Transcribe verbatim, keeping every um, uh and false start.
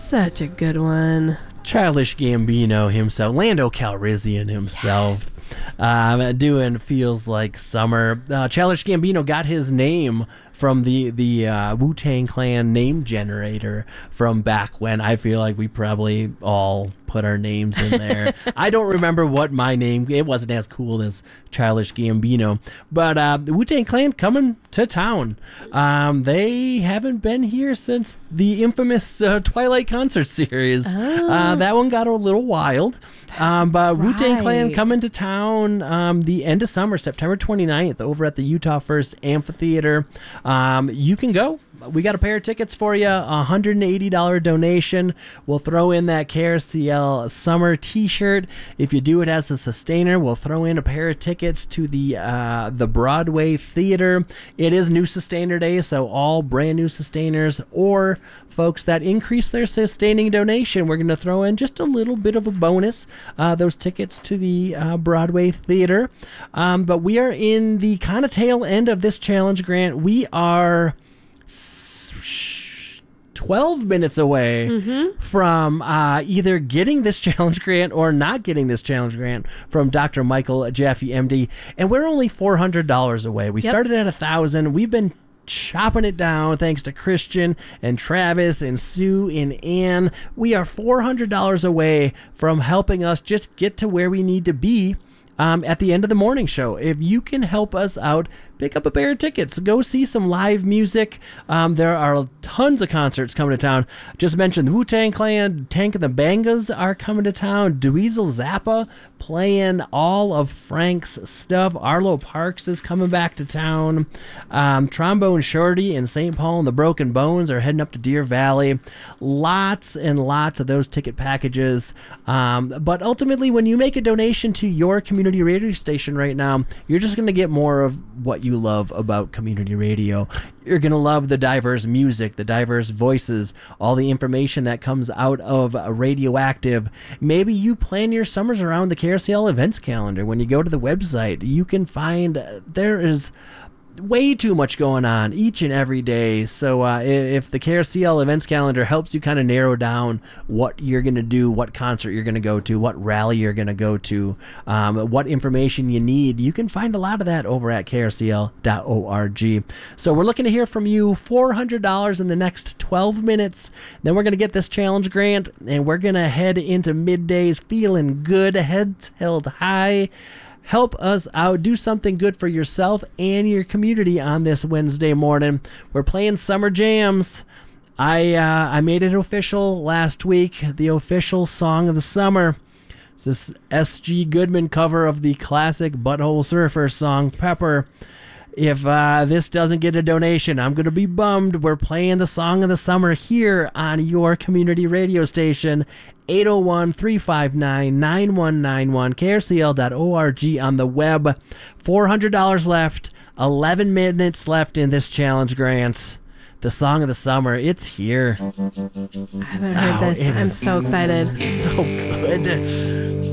Such a good one. Childish Gambino himself, Lando Calrissian himself, yes. um, doing Feels Like Summer. Uh, Childish Gambino got his name from the the uh, Wu-Tang Clan name generator from back when. I feel like we probably all put our names in there. I don't remember what my name, it wasn't as cool as Childish Gambino, but uh, the Wu-Tang Clan coming to town. Um, they haven't been here since the infamous uh, Twilight concert series. Oh. Uh, that one got a little wild, um, but right. Wu-Tang Clan coming to town um, the end of summer, September twenty-ninth, over at the Utah First Amphitheater. Um, you can go. We got a pair of tickets for you, a one hundred eighty dollars donation. We'll throw in that K R C L summer t-shirt. If you do it as a sustainer, we'll throw in a pair of tickets to the uh, the Broadway Theater. It is New Sustainer Day, so all brand new sustainers or folks that increase their sustaining donation, we're going to throw in just a little bit of a bonus, uh, those tickets to the uh, Broadway Theater. Um, but we are in the kind of tail end of this challenge, Grant. We are twelve minutes away mm-hmm. from uh, either getting this challenge grant or not getting this challenge grant from Doctor Michael Jaffe, M D. And we're only four hundred dollars away. We yep. started at one thousand dollars. We've been chopping it down thanks to Christian and Travis and Sue and Ann. We are four hundred dollars away from helping us just get to where we need to be Um, at the end of the morning show. If you can help us out, pick up a pair of tickets. Go see some live music. Um, there are tons of concerts coming to town. Just mentioned the Wu-Tang Clan, Tank and the Bangas are coming to town. Dweezil Zappa playing all of Frank's stuff. Arlo Parks is coming back to town. Um, Trombone Shorty and Saint Paul and the Broken Bones are heading up to Deer Valley. Lots and lots of those ticket packages. Um, but ultimately, when you make a donation to your community radio station right now, you're just going to get more of what you love about community radio. You're going to love the diverse music, the diverse voices, all the information that comes out of Radioactive. Maybe you plan your summers around the K R C L events calendar. When you go to the website, you can find uh, there is way too much going on each and every day. So uh, if the K R C L events calendar helps you kind of narrow down what you're going to do, what concert you're going to go to, what rally you're going to go to, um, what information you need, you can find a lot of that over at K R C L dot org. So we're looking to hear from you. four hundred dollars in the next twelve minutes. Then we're going to get this challenge grant, and we're going to head into middays feeling good, heads held high. Help us out. Do something good for yourself and your community on this Wednesday morning. We're playing summer jams. I uh, I made it official last week. The official song of the summer. It's this S G Goodman cover of the classic Butthole Surfer song, Pepper. If uh, this doesn't get a donation, I'm going to be bummed. We're playing the song of the summer here on your community radio station, eight oh one, three five nine, nine one nine one, K R C L dot org on the web. four hundred dollars left, eleven minutes left in this challenge, Grant. The song of the summer, it's here. I haven't heard oh, this. I'm so excited. So good.